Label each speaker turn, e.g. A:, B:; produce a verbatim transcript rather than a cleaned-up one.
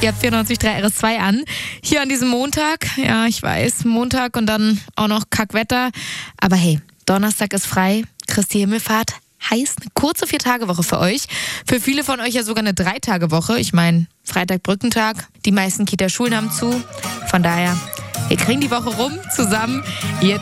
A: Ihr habt vierundneunzig Komma drei R S zwei an. Hier an diesem Montag, ja, ich weiß, Montag und dann auch noch Kackwetter. Aber hey, Donnerstag ist frei, Christi Himmelfahrt heißt eine kurze Vier-Tage-Woche für euch. Für viele von euch ja sogar eine Drei-Tage-Woche. Ich meine, Freitag Brückentag, die meisten Kita-Schulen haben zu. Von daher, wir kriegen die Woche rum zusammen. Jetzt